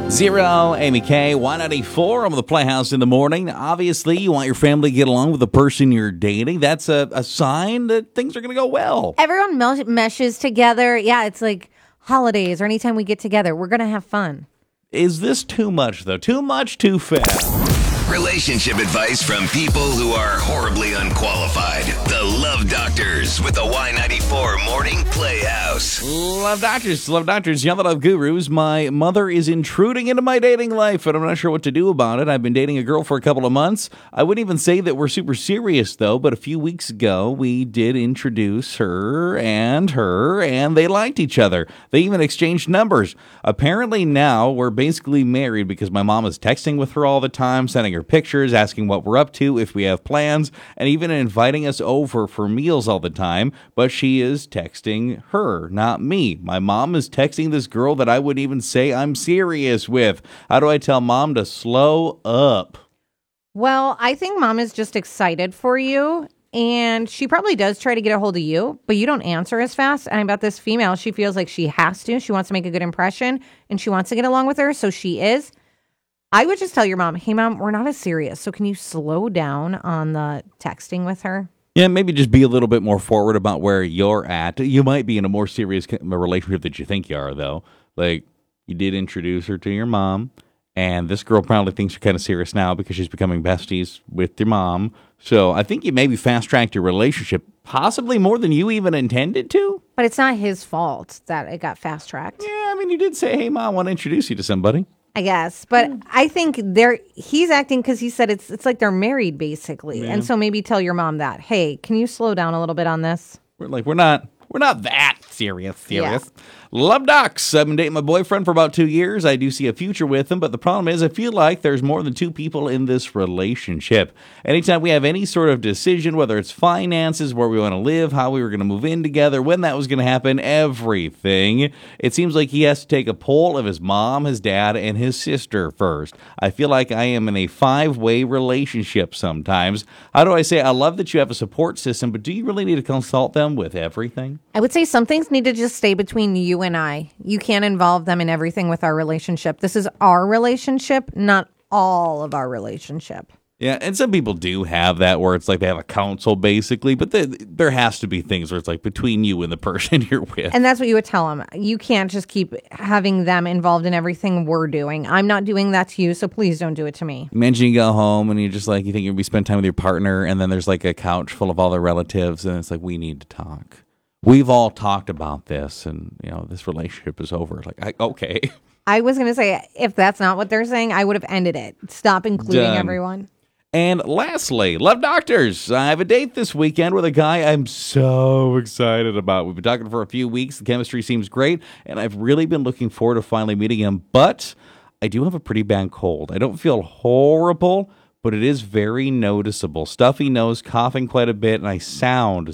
Zero, Amy K, 194 on the Playhouse in the morning. Obviously, you want your family to get along with the person you're dating. That's a sign that things are going to go well. Everyone meshes together. Yeah, it's like holidays or anytime we get together, we're going to have fun. Is this too much, though? Too much, too fast? Relationship advice from people who are horribly unqualified. The Love Doctors with the Y94 Morning Playhouse. Love Doctors, young love gurus. My mother is intruding into my dating life, and I'm not sure what to do about it. I've been dating a girl for a couple of months. I wouldn't even say that we're super serious, though, but a few weeks ago, we did introduce her, and they liked each other. They even exchanged numbers. Apparently now, we're basically married because my mom is texting with her all the time, sending her pictures, asking what we're up to, if we have plans, and even inviting us over for meals all the time. But she is texting her, not me. My mom is texting this girl that I wouldn't even say I'm serious with. How do I tell mom to slow up? Well, I think mom is just excited for you, and she probably does try to get a hold of you, but you don't answer as fast. And about this female, she feels like she has to. She wants to make a good impression, and she wants to get along with her, so she is. I would just tell your mom, hey, mom, we're not as serious, so can you slow down on the texting with her? Yeah, maybe just be a little bit more forward about where you're at. You might be in a more serious relationship that you think you are, though. Like, you did introduce her to your mom, and this girl probably thinks you're kind of serious now because she's becoming besties with your mom. So I think you maybe fast-tracked your relationship, possibly more than you even intended to. But it's not his fault that it got fast-tracked. Yeah, I mean, you did say, hey, mom, I want to introduce you to somebody. I guess, but I think he's acting because he said it's like they're married basically, and so maybe tell your mom that, hey, can you slow down a little bit on this? We're not that serious. Yeah. Love Docs. I've been dating my boyfriend for about 2 years. I do see a future with him, but the problem is I feel like there's more than two people in this relationship. Anytime we have any sort of decision, whether it's finances, where we want to live, how we were going to move in together, when that was going to happen, everything, it seems like he has to take a poll of his mom, his dad, and his sister first. I feel like I am in a 5-way relationship sometimes. How do I say, I love that you have a support system, but do you really need to consult them with everything? I would say some things need to just stay between you and I. You can't involve them in everything with our relationship. This is our relationship, not all of our relationship. Yeah, and some people do have that where it's like they have a council basically, but there has to be things where it's like between you and the person you're with. And that's what you would tell them. You can't just keep having them involved in everything we're doing. I'm not doing that to you, so please don't do it to me. Imagine you go home and you're just like, you think you're going to be spending time with your partner, and then there's like a couch full of all their relatives, and it's like, we need to talk. We've all talked about this, and this relationship is over. Like, okay. I was going to say, if that's not what they're saying, I would have ended it. Stop including everyone. And lastly, Love Doctors. I have a date this weekend with a guy I'm so excited about. We've been talking for a few weeks. The chemistry seems great, and I've really been looking forward to finally meeting him. But I do have a pretty bad cold. I don't feel horrible, but it is very noticeable. Stuffy nose, coughing quite a bit, and I sound